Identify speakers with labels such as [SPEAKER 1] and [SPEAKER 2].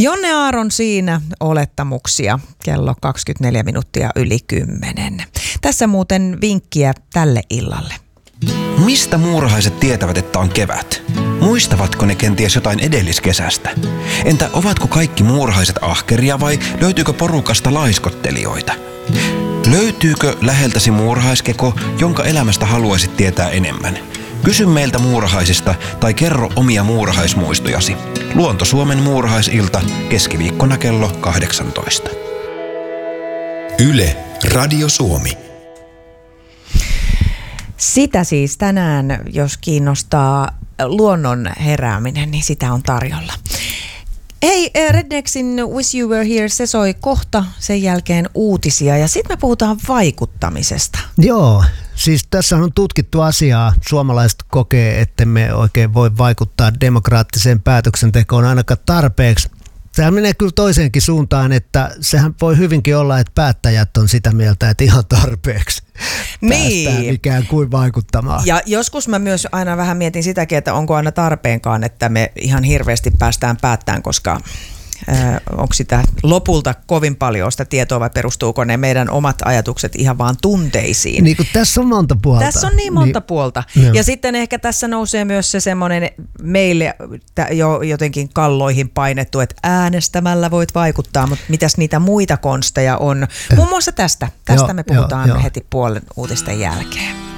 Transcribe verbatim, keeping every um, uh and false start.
[SPEAKER 1] Jonne Aaron siinä, olettamuksia, kello kaksikymmentäneljä minuuttia yli kymmenen. Tässä muuten vinkkiä tälle illalle.
[SPEAKER 2] Mistä muurahaiset tietävät, että on kevät? Muistavatko ne kenties jotain edelliskesästä? Entä ovatko kaikki muurahaiset ahkeria vai löytyykö porukasta laiskottelijoita? Löytyykö läheltäsi muurahaiskeko, jonka elämästä haluaisit tietää enemmän? Kysy meiltä muurahaisista tai kerro omia muurahaismuistojasi. Luonto Suomen muurahaisilta keskiviikkona kello kahdeksantoista.
[SPEAKER 3] Yle, Radio Suomi.
[SPEAKER 1] Sitä siis tänään, jos kiinnostaa luonnon herääminen, niin sitä on tarjolla. Hei, Rednexin Wish You Were Here, se soi kohta, sen jälkeen uutisia ja sitten me puhutaan vaikuttamisesta.
[SPEAKER 4] Joo, siis tässä on tutkittu asiaa. Suomalaiset kokee, että me oikein voi vaikuttaa demokraattiseen päätöksentekoon ainakaan tarpeeksi. Sehän menee kyllä toiseenkin suuntaan, että sehän voi hyvinkin olla, että päättäjät on sitä mieltä, että ihan tarpeeksi
[SPEAKER 1] niin
[SPEAKER 4] päästään ikään kuin vaikuttamaan.
[SPEAKER 1] Ja joskus mä myös aina vähän mietin sitäkin, että onko aina tarpeenkaan, että me ihan hirveästi päästään päättämään, koska äh, onko sitä lopulta kovin paljon sitä tietoa vai perustuuko ne meidän omat ajatukset ihan vaan tunteisiin.
[SPEAKER 4] Niin kuin tässä on monta puolta.
[SPEAKER 1] Tässä on niin monta
[SPEAKER 4] niin,
[SPEAKER 1] puolta.
[SPEAKER 4] Joo.
[SPEAKER 1] Ja sitten ehkä tässä nousee myös se semmoinen meille jo jotenkin kalloihin painettu, että äänestämällä voit vaikuttaa, mutta mitäs niitä muita konsteja on? Muun muassa tästä. Tästä
[SPEAKER 4] joo,
[SPEAKER 1] me puhutaan
[SPEAKER 4] joo, joo.
[SPEAKER 1] heti puolen uutisten jälkeen.